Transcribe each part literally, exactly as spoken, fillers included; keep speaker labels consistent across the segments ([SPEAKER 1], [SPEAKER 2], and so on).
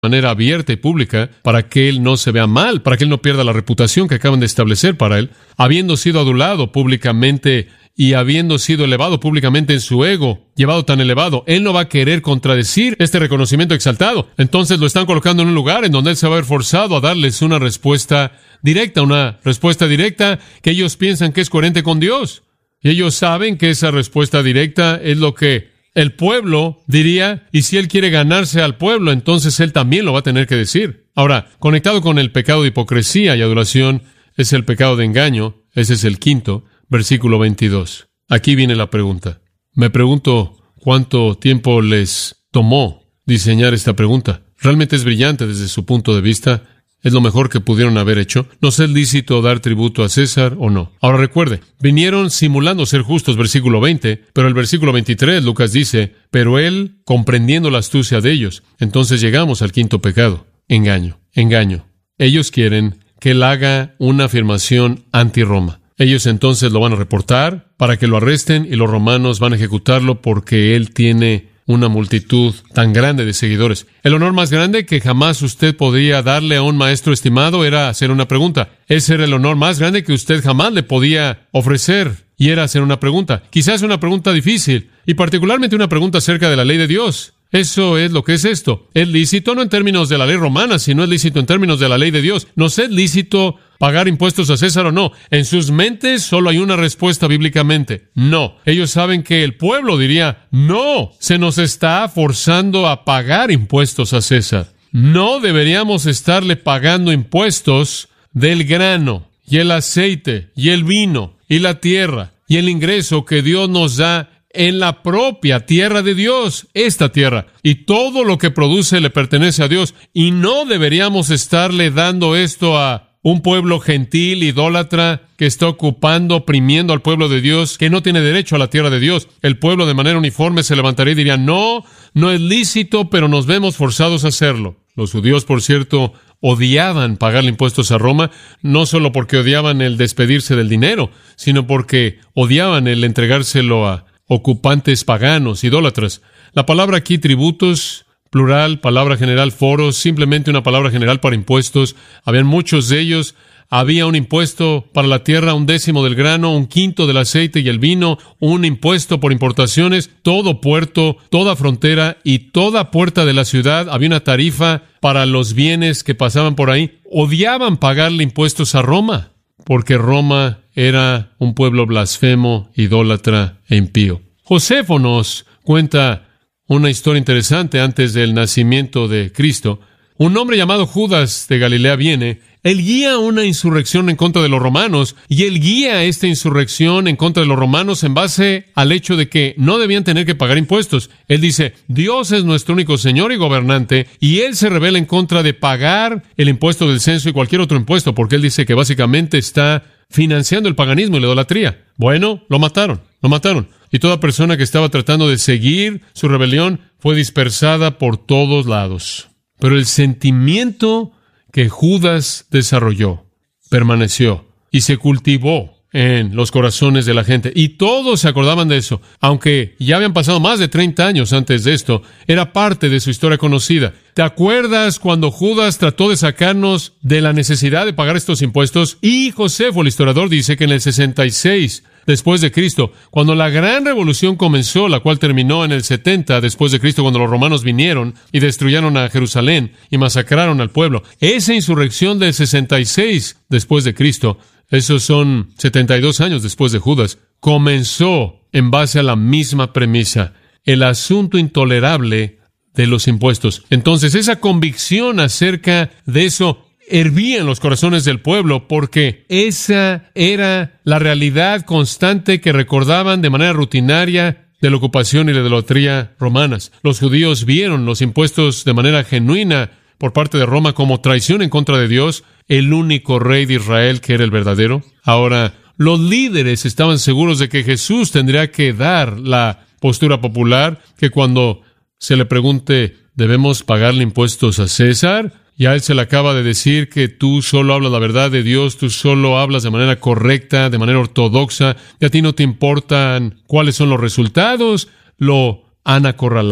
[SPEAKER 1] manera abierta y pública, para que él no se vea mal, para que él no pierda la reputación que acaban de establecer para él, habiendo sido adulado públicamente y habiendo sido elevado públicamente en su ego, llevado tan elevado, él no va a querer contradecir este reconocimiento exaltado. Entonces lo están colocando en un lugar en donde él se va a ver forzado a darles una respuesta directa, una respuesta directa que ellos piensan que es coherente con Dios. Y ellos saben que esa respuesta directa es lo que el pueblo diría, y si él quiere ganarse al pueblo, entonces él también lo va a tener que decir. Ahora, conectado con el pecado de hipocresía y adulación, es el pecado de engaño. Ese es el quinto, versículo veintidós. Aquí viene la pregunta. Me pregunto cuánto tiempo les tomó diseñar esta pregunta. Realmente es brillante desde su punto de vista. Es lo mejor que pudieron haber hecho. ¿Nos es lícito dar tributo a César o no? Ahora recuerde, vinieron simulando ser justos, versículo veinte, pero el versículo veintitrés, Lucas dice, pero él comprendiendo la astucia de ellos. Entonces llegamos al quinto pecado, engaño, engaño. Ellos quieren que él haga una afirmación anti-Roma. Ellos entonces lo van a reportar para que lo arresten y los romanos van a ejecutarlo porque él tiene una multitud tan grande de seguidores. El honor más grande que jamás usted podía darle a un maestro estimado era hacer una pregunta. Ese era el honor más grande que usted jamás le podía ofrecer, y era hacer una pregunta. Quizás una pregunta difícil, y particularmente una pregunta acerca de la ley de Dios. Eso es lo que es esto. Es lícito no en términos de la ley romana, sino es lícito en términos de la ley de Dios. ¿Nos es lícito pagar impuestos a César o no? En sus mentes solo hay una respuesta bíblicamente. No. Ellos saben que el pueblo diría, no, se nos está forzando a pagar impuestos a César. No deberíamos estarle pagando impuestos del grano y el aceite y el vino y la tierra y el ingreso que Dios nos da en la propia tierra de Dios, esta tierra, y todo lo que produce le pertenece a Dios, y no deberíamos estarle dando esto a un pueblo gentil, idólatra, que está ocupando, oprimiendo al pueblo de Dios, que no tiene derecho a la tierra de Dios. El pueblo de manera uniforme se levantaría y diría, no, no es lícito, pero nos vemos forzados a hacerlo. Los judíos, por cierto, odiaban pagarle impuestos a Roma, no solo porque odiaban el despedirse del dinero, sino porque odiaban el entregárselo a ocupantes paganos, idólatras. La palabra aquí, tributos, plural, palabra general, foros, simplemente una palabra general para impuestos. Habían muchos de ellos. Había un impuesto para la tierra, un décimo del grano, un quinto del aceite y el vino, un impuesto por importaciones. Todo puerto, toda frontera y toda puerta de la ciudad había una tarifa para los bienes que pasaban por ahí. Odiaban pagarle impuestos a Roma, porque Roma era un pueblo blasfemo, idólatra e impío. Josefo nos cuenta una historia interesante antes del nacimiento de Cristo. Un hombre llamado Judas de Galilea viene. Él guía una insurrección en contra de los romanos, y él guía esta insurrección en contra de los romanos en base al hecho de que no debían tener que pagar impuestos. Él dice, Dios es nuestro único Señor y gobernante, y él se rebela en contra de pagar el impuesto del censo y cualquier otro impuesto, porque él dice que básicamente está financiando el paganismo y la idolatría. Bueno, lo mataron, lo mataron. Y toda persona que estaba tratando de seguir su rebelión fue dispersada por todos lados. Pero el sentimiento que Judas desarrolló permaneció y se cultivó en los corazones de la gente. Y todos se acordaban de eso. Aunque ya habían pasado más de treinta años antes de esto, era parte de su historia conocida. ¿Te acuerdas cuando Judas trató de sacarnos de la necesidad de pagar estos impuestos? Y Josefo, el historiador, dice que en el sesenta y seis después de Cristo, cuando la gran revolución comenzó, la cual terminó en el setenta después de Cristo, cuando los romanos vinieron y destruyeron a Jerusalén y masacraron al pueblo, esa insurrección del sesenta y seis después de Cristo, esos son setenta y dos años después de Judas, comenzó en base a la misma premisa, el asunto intolerable de los impuestos. Entonces, esa convicción acerca de eso hervía en los corazones del pueblo, porque esa era la realidad constante que recordaban de manera rutinaria de la ocupación y la idolatría romanas. Los judíos vieron los impuestos de manera genuina por parte de Roma como traición en contra de Dios, el único rey de Israel que era el verdadero. Ahora, los líderes estaban seguros de que Jesús tendría que dar la postura popular, que cuando se le pregunte, ¿debemos pagarle impuestos a César? Y a él se le acaba de decir que tú solo hablas la verdad de Dios, tú solo hablas de manera correcta, de manera ortodoxa, y a ti no te importan cuáles son los resultados, lo han acorralado.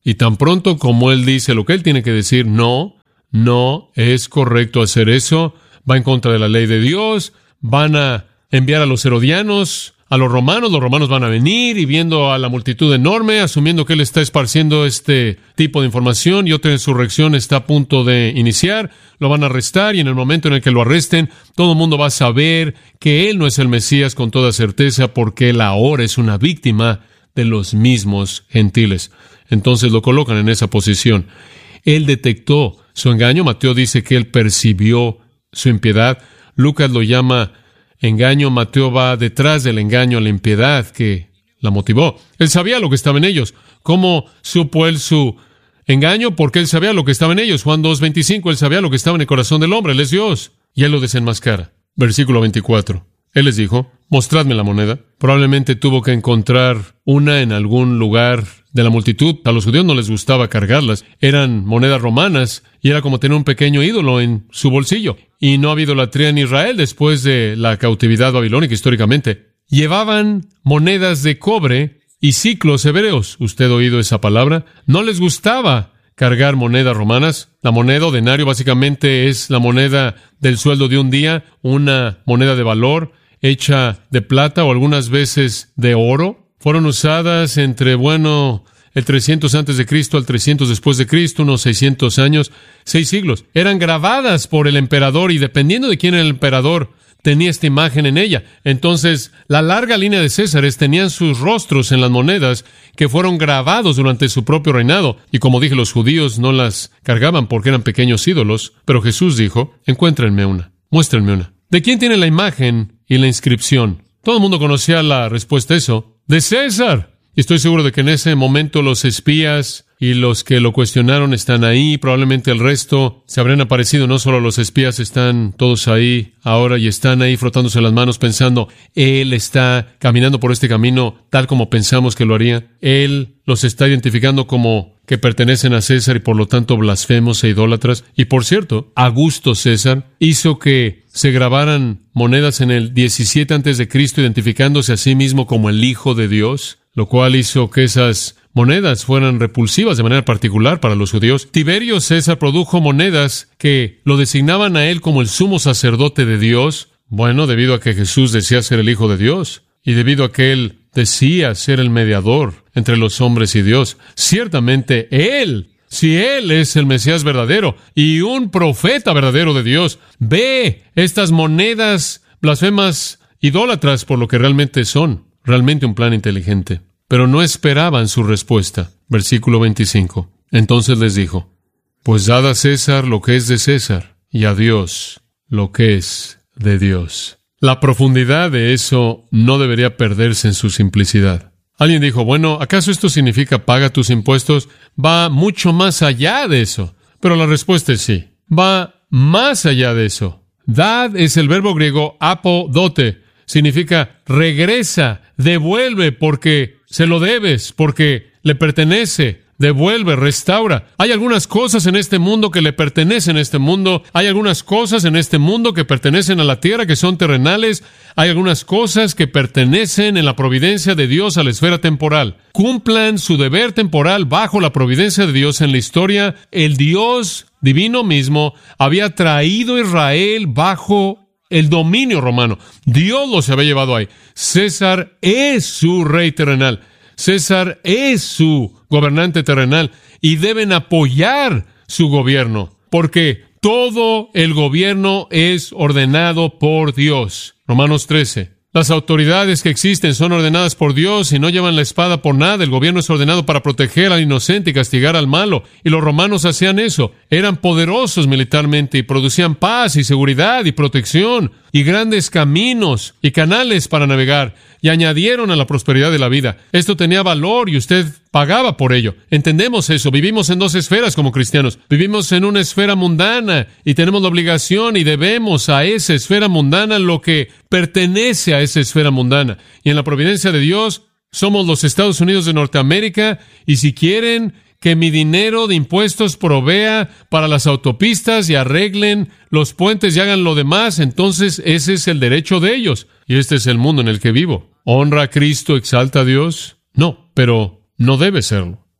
[SPEAKER 1] Y tan pronto como él dice lo que él tiene que decir, no, no es correcto hacer eso, va en contra de la ley de Dios, van a enviar a los herodianos, a los romanos, los romanos van a venir y viendo a la multitud enorme, asumiendo que él está esparciendo este tipo de información y otra insurrección está a punto de iniciar, lo van a arrestar y en el momento en el que lo arresten, todo el mundo va a saber que él no es el Mesías con toda certeza porque él ahora es una víctima de los mismos gentiles. Entonces lo colocan en esa posición. Él detectó su engaño. Mateo dice que él percibió su impiedad. Lucas lo llama engaño. Mateo va detrás del engaño, la impiedad que la motivó. Él sabía lo que estaba en ellos. ¿Cómo supo él su engaño? Porque él sabía lo que estaba en ellos. Juan dos veinticinco, él sabía lo que estaba en el corazón del hombre. Él es Dios. Y él lo desenmascara. Versículo veinticuatro. Él les dijo, mostradme la moneda. Probablemente tuvo que encontrar una en algún lugar de la multitud. A los judíos no les gustaba cargarlas. Eran monedas romanas y era como tener un pequeño ídolo en su bolsillo. Y no ha habido idolatría en Israel después de la cautividad babilónica históricamente. Llevaban monedas de cobre y siclos hebreos. ¿Usted ha oído esa palabra? No les gustaba cargar monedas romanas. La moneda o denario básicamente es la moneda del sueldo de un día, una moneda de valor hecha de plata o algunas veces de oro. Fueron usadas entre, bueno, el trescientos antes de Cristo al trescientos después de Cristo, unos seiscientos años, seis siglos. Eran grabadas por el emperador y dependiendo de quién era el emperador, tenía esta imagen en ella. Entonces, la larga línea de Césares tenían sus rostros en las monedas que fueron grabados durante su propio reinado. Y como dije, los judíos no las cargaban porque eran pequeños ídolos. Pero Jesús dijo, encuéntrenme una, muéstrenme una. ¿De quién tiene la imagen y la inscripción? Todo el mundo conocía la respuesta a eso. ¡De César! Y estoy seguro de que en ese momento los espías y los que lo cuestionaron están ahí. Probablemente el resto se habrían aparecido. No solo los espías están todos ahí ahora y están ahí frotándose las manos pensando, Él está caminando por este camino tal como pensamos que lo haría. Él los está identificando como que pertenecen a César y por lo tanto blasfemos e idólatras. Y por cierto, Augusto César hizo que se grabaran monedas en el diecisiete antes de Cristo identificándose a sí mismo como el Hijo de Dios, lo cual hizo que esas monedas fueran repulsivas de manera particular para los judíos. Tiberio César produjo monedas que lo designaban a él como el sumo sacerdote de Dios. Bueno, debido a que Jesús decía ser el Hijo de Dios y debido a que él decía ser el mediador entre los hombres y Dios. Ciertamente él, si él es el Mesías verdadero y un profeta verdadero de Dios, ve estas monedas blasfemas idólatras por lo que realmente son. Realmente un plan inteligente. Pero no esperaban su respuesta. Versículo veinticinco. Entonces les dijo, pues dad a César lo que es de César, y a Dios lo que es de Dios. La profundidad de eso no debería perderse en su simplicidad. Alguien dijo, bueno, ¿acaso esto significa paga tus impuestos? Va mucho más allá de eso. Pero la respuesta es sí. Va más allá de eso. Dad es el verbo griego apodote. Significa regresa, devuelve porque se lo debes, porque le pertenece, devuelve, restaura. Hay algunas cosas en este mundo que le pertenecen a este mundo. Hay algunas cosas en este mundo que pertenecen a la tierra, que son terrenales. Hay algunas cosas que pertenecen en la providencia de Dios a la esfera temporal. Cumplan su deber temporal bajo la providencia de Dios en la historia. El Dios divino mismo había traído a Israel bajo el dominio romano. Dios los había llevado ahí. César es su rey terrenal. César es su gobernante terrenal y deben apoyar su gobierno porque todo el gobierno es ordenado por Dios. Romanos trece. Las autoridades que existen son ordenadas por Dios y no llevan la espada por nada. El gobierno es ordenado para proteger al inocente y castigar al malo. Y los romanos hacían eso. Eran poderosos militarmente y producían paz y seguridad y protección y grandes caminos y canales para navegar. Y añadieron a la prosperidad de la vida. Esto tenía valor y usted pagaba por ello. Entendemos eso. Vivimos en dos esferas como cristianos. Vivimos en una esfera mundana y tenemos la obligación y debemos a esa esfera mundana lo que pertenece a esa esfera mundana. Y en la providencia de Dios somos los Estados Unidos de Norteamérica y si quieren que mi dinero de impuestos provea para las autopistas y arreglen los puentes y hagan lo demás, entonces ese es el derecho de ellos. Y este es el mundo en el que vivo. ¿Honra a Cristo, exalta a Dios? No, pero no debe serlo.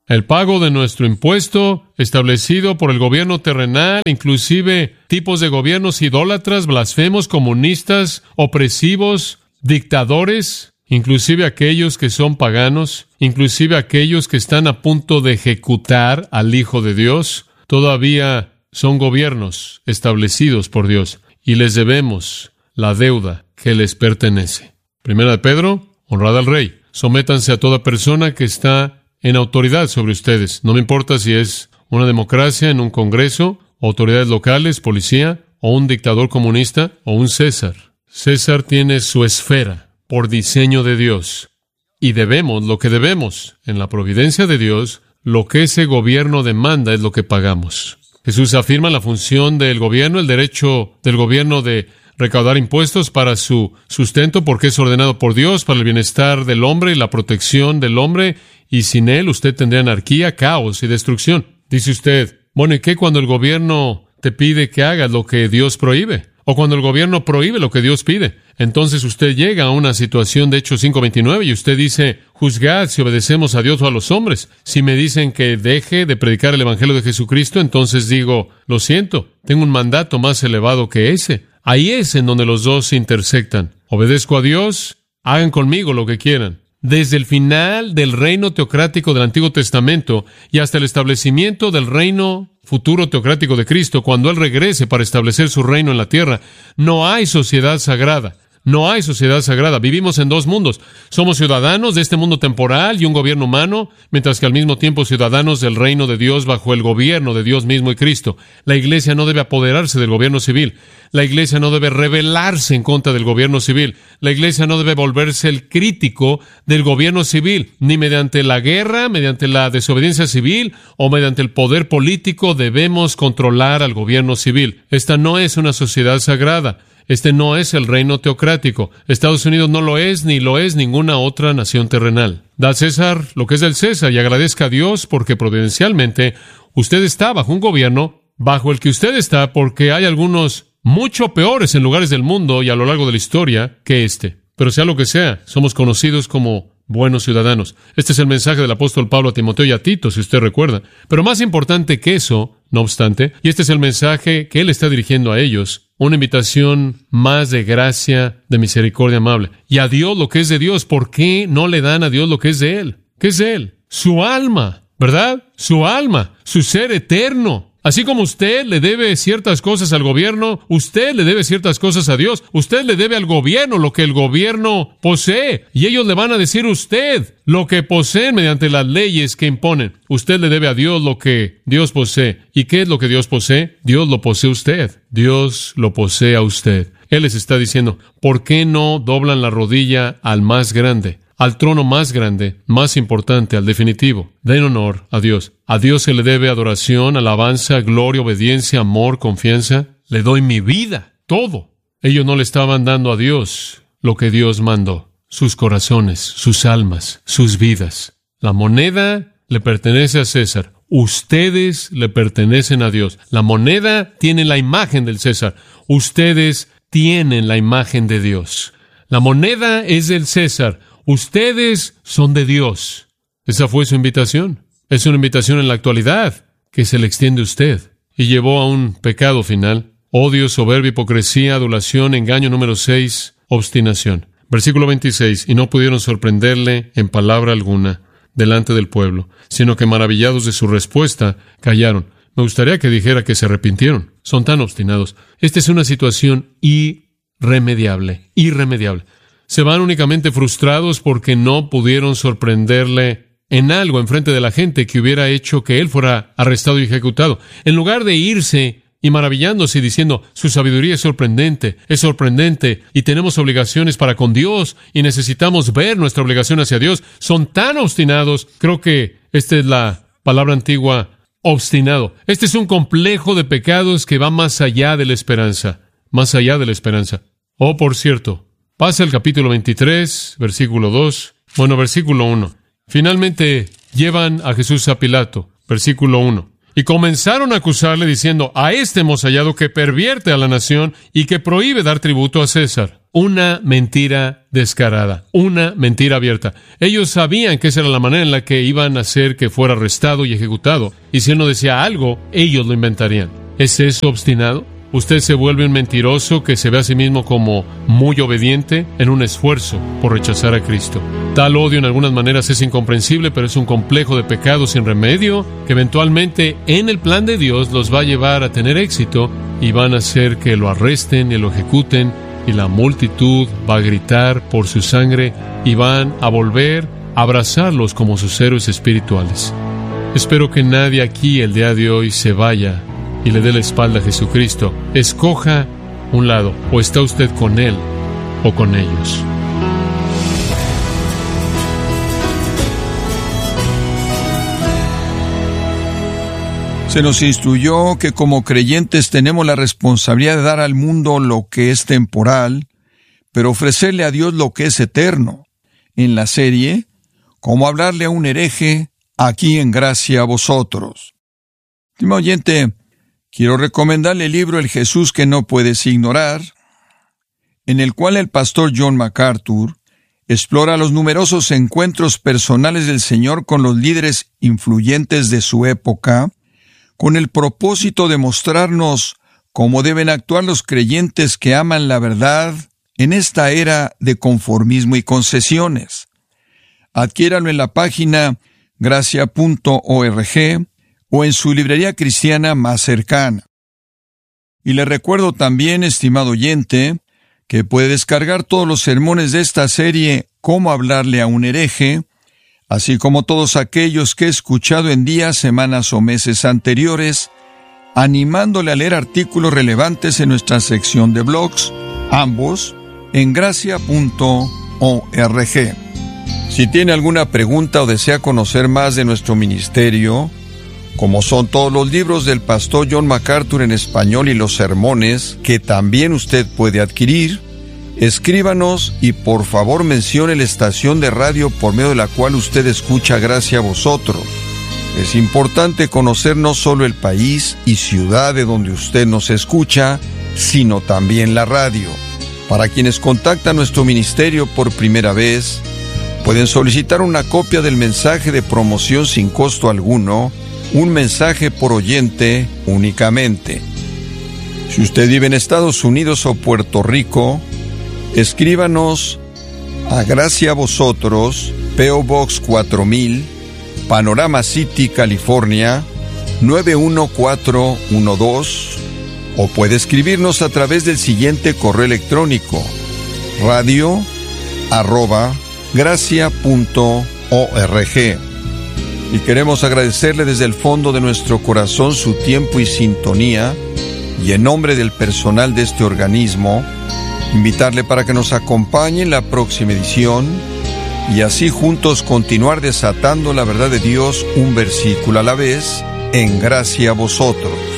[SPEAKER 1] El pago de nuestro impuesto, establecido por el gobierno terrenal, inclusive tipos de gobiernos idólatras, blasfemos, comunistas, opresivos, dictadores, inclusive aquellos que son paganos, inclusive aquellos que están a punto de ejecutar al Hijo de Dios, todavía son gobiernos establecidos por Dios y les debemos la deuda que les pertenece. Primera de Pedro, honrad al Rey. Sométanse a toda persona que está en autoridad sobre ustedes. No me importa si es una democracia en un congreso, autoridades locales, policía, o un dictador comunista, o un César. César tiene su esfera por diseño de Dios. Y debemos lo que debemos. En la providencia de Dios, lo que ese gobierno demanda es lo que pagamos. Jesús afirma la función del gobierno, el derecho del gobierno de recaudar impuestos para su sustento, porque es ordenado por Dios para el bienestar del hombre y la protección del hombre, y sin él usted tendría anarquía, caos y destrucción. Dice usted, bueno, ¿y qué cuando el gobierno te pide que hagas lo que Dios prohíbe? O cuando el gobierno prohíbe lo que Dios pide. Entonces usted llega a una situación de Hechos cinco veintinueve y usted dice, juzgad si obedecemos a Dios o a los hombres. Si me dicen que deje de predicar el Evangelio de Jesucristo, entonces digo, lo siento, tengo un mandato más elevado que ese. Ahí es en donde los dos se intersectan. Obedezco a Dios, hagan conmigo lo que quieran. Desde el final del reino teocrático del Antiguo Testamento y hasta el establecimiento del reino futuro teocrático de Cristo, cuando Él regrese para establecer su reino en la tierra, no hay sociedad sagrada. No hay sociedad sagrada. Vivimos en dos mundos. Somos ciudadanos de este mundo temporal y un gobierno humano, mientras que al mismo tiempo ciudadanos del reino de Dios bajo el gobierno de Dios mismo y Cristo. La Iglesia no debe apoderarse del gobierno civil. La Iglesia no debe rebelarse en contra del gobierno civil. La Iglesia no debe volverse el crítico del gobierno civil, ni mediante la guerra, mediante la desobediencia civil o mediante el poder político debemos controlar al gobierno civil. Esta no es una sociedad sagrada. Este no es el reino teocrático. Estados Unidos no lo es, ni lo es ninguna otra nación terrenal. Da al César lo que es del César y agradezca a Dios porque providencialmente usted está bajo un gobierno bajo el que usted está, porque hay algunos mucho peores en lugares del mundo y a lo largo de la historia que este. Pero sea lo que sea, somos conocidos como buenos ciudadanos. Este es el mensaje del apóstol Pablo a Timoteo y a Tito, si usted recuerda. Pero más importante que eso, no obstante, y este es el mensaje que él está dirigiendo a ellos, una invitación más de gracia, de misericordia amable. Y a Dios lo que es de Dios. ¿Por qué no le dan a Dios lo que es de Él? ¿Qué es de Él? Su alma, ¿verdad? Su alma, su ser eterno. Así como usted le debe ciertas cosas al gobierno, usted le debe ciertas cosas a Dios. Usted le debe al gobierno lo que el gobierno posee. Y ellos le van a decir a usted lo que poseen mediante las leyes que imponen. Usted le debe a Dios lo que Dios posee. ¿Y qué es lo que Dios posee? Dios lo posee a usted. Dios lo posee a usted. Él les está diciendo, ¿por qué no doblan la rodilla al más grande? Al trono más grande, más importante, al definitivo. Den honor a Dios. A Dios se le debe adoración, alabanza, gloria, obediencia, amor, confianza. Le doy mi vida, todo. Ellos no le estaban dando a Dios lo que Dios mandó. Sus corazones, sus almas, sus vidas. La moneda le pertenece a César. Ustedes le pertenecen a Dios. La moneda tiene la imagen del César. Ustedes tienen la imagen de Dios. La moneda es del César. Ustedes son de Dios. Esa fue su invitación. Es una invitación en la actualidad que se le extiende a usted. Y llevó a un pecado final. Odio, soberbia, hipocresía, adulación, engaño número seis, obstinación. Versículo veintiséis. Y no pudieron sorprenderle en palabra alguna delante del pueblo, sino que maravillados de su respuesta, callaron. Me gustaría que dijera que se arrepintieron. Son tan obstinados. Esta es una situación irremediable. Irremediable. Se van únicamente frustrados porque no pudieron sorprenderle en algo enfrente de la gente que hubiera hecho que él fuera arrestado y ejecutado. En lugar de irse y maravillándose y diciendo, su sabiduría es sorprendente, es sorprendente, y tenemos obligaciones para con Dios, y necesitamos ver nuestra obligación hacia Dios, son tan obstinados. Creo que esta es la palabra antigua, obstinado. Este es un complejo de pecados que va más allá de la esperanza, más allá de la esperanza. Oh, por cierto, pasa el capítulo veintitrés, versículo dos. Bueno, versículo uno. Finalmente llevan a Jesús a Pilato. Versículo uno. Y comenzaron a acusarle diciendo, a este hemos hallado que pervierte a la nación y que prohíbe dar tributo a César. Una mentira descarada, una mentira abierta. Ellos sabían que esa era la manera en la que iban a hacer que fuera arrestado y ejecutado. Y si él no decía algo, ellos lo inventarían. ¿Es eso obstinado? Usted se vuelve un mentiroso que se ve a sí mismo como muy obediente en un esfuerzo por rechazar a Cristo. Tal odio en algunas maneras es incomprensible, pero es un complejo de pecado sin remedio que eventualmente en el plan de Dios los va a llevar a tener éxito y van a hacer que lo arresten y lo ejecuten y la multitud va a gritar por su sangre y van a volver a abrazarlos como sus héroes espirituales. Espero que nadie aquí el día de hoy se vaya y le dé la espalda a Jesucristo. Escoja un lado, o está usted con Él o con ellos.
[SPEAKER 2] Se nos instruyó que como creyentes tenemos la responsabilidad de dar al mundo lo que es temporal, pero ofrecerle a Dios lo que es eterno. En la serie, Cómo hablarle a un hereje, aquí en Gracia a Vosotros. Estimado oyente, quiero recomendarle el libro El Jesús que no puedes ignorar, en el cual el pastor John MacArthur explora los numerosos encuentros personales del Señor con los líderes influyentes de su época, con el propósito de mostrarnos cómo deben actuar los creyentes que aman la verdad en esta era de conformismo y concesiones. Adquiéralo en la página gracia punto org o en su librería cristiana más cercana. Y le recuerdo también, estimado oyente, que puede descargar todos los sermones de esta serie Cómo hablarle a un hereje, así como todos aquellos que he escuchado en días, semanas o meses anteriores, animándole a leer artículos relevantes en nuestra sección de blogs, ambos en gracia punto org. Si tiene alguna pregunta o desea conocer más de nuestro ministerio, como son todos los libros del pastor John MacArthur en español y los sermones que también usted puede adquirir, escríbanos y por favor mencione la estación de radio por medio de la cual usted escucha Gracia a Vosotros. Es importante conocer no solo el país y ciudad de donde usted nos escucha, sino también la radio. Para quienes contactan nuestro ministerio por primera vez, pueden solicitar una copia del mensaje de promoción sin costo alguno, un mensaje por oyente únicamente. Si usted vive en Estados Unidos o Puerto Rico, escríbanos a Gracia a Vosotros, P O Box cuatro mil, Panorama City, California, nueve uno cuatro uno dos, o puede escribirnos a través del siguiente correo electrónico, radio arroba gracia punto org. Y queremos agradecerle desde el fondo de nuestro corazón su tiempo y sintonía, y en nombre del personal de este organismo, invitarle para que nos acompañe en la próxima edición, y así juntos continuar desatando la verdad de Dios un versículo a la vez, en Gracia a Vosotros.